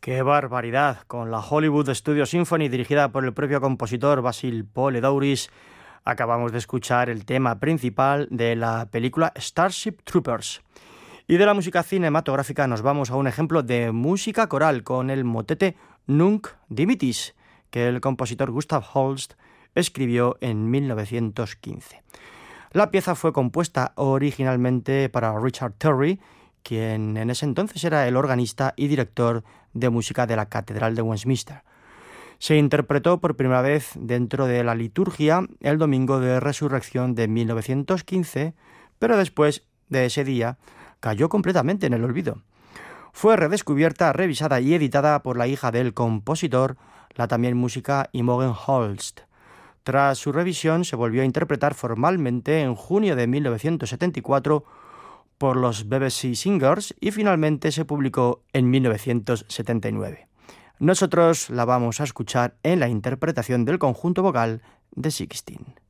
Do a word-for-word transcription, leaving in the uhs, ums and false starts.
¡Qué barbaridad! Con la Hollywood Studio Symphony dirigida por el propio compositor Basil Poledouris, acabamos de escuchar el tema principal de la película Starship Troopers. Y de la música cinematográfica nos vamos a un ejemplo de música coral con el motete Nunc Dimittis, que el compositor Gustav Holst escribió en mil novecientos quince. La pieza fue compuesta originalmente para Richard Terry, quien en ese entonces era el organista y director de música de la Catedral de Westminster. Se interpretó por primera vez dentro de la liturgia el Domingo de Resurrección de mil novecientos quince, pero después de ese día cayó completamente en el olvido. Fue redescubierta, revisada y editada por la hija del compositor, la también música Imogen Holst. Tras su revisión se volvió a interpretar formalmente en junio de mil novecientos setenta y cuatro por los B B C Singers y finalmente se publicó en mil novecientos setenta y nueve. Nosotros la vamos a escuchar en la interpretación del conjunto vocal de Sixteen.